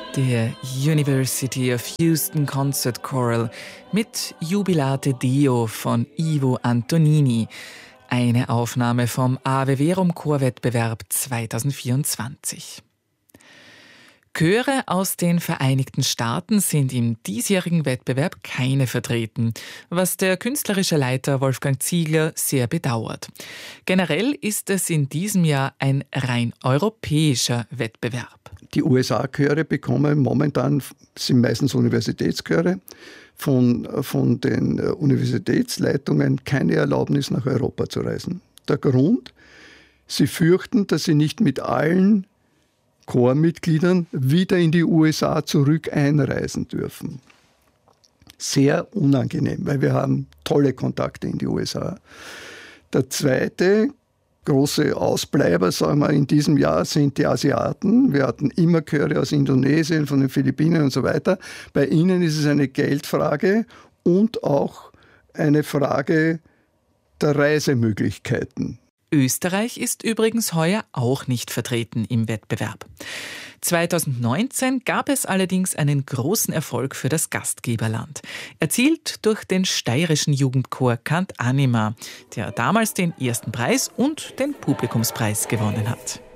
Der University of Houston Concert Choral mit Jubilate Deo von Ivo Antonini. Eine Aufnahme vom Ave Verum Chorwettbewerb 2024. Chöre aus den Vereinigten Staaten sind im diesjährigen Wettbewerb keine vertreten, was der künstlerische Leiter Wolfgang Ziegler sehr bedauert. Generell ist es in diesem Jahr ein rein europäischer Wettbewerb. Die USA-Chöre bekommen momentan, sind meistens Universitätschöre, von den Universitätsleitungen keine Erlaubnis, nach Europa zu reisen. Der Grund? Sie fürchten, dass sie nicht mit allen Chormitgliedern wieder in die USA zurück einreisen dürfen. Sehr unangenehm, weil wir haben tolle Kontakte in die USA. Der zweite große Ausbleiber, sagen wir, in diesem Jahr sind die Asiaten. Wir hatten immer Chöre aus Indonesien, von den Philippinen und so weiter. Bei ihnen ist es eine Geldfrage und auch eine Frage der Reisemöglichkeiten. Österreich ist übrigens heuer auch nicht vertreten im Wettbewerb. 2019 gab es allerdings einen großen Erfolg für das Gastgeberland, erzielt durch den steirischen Jugendchor Cant Anima, der damals den ersten Preis und den Publikumspreis gewonnen hat.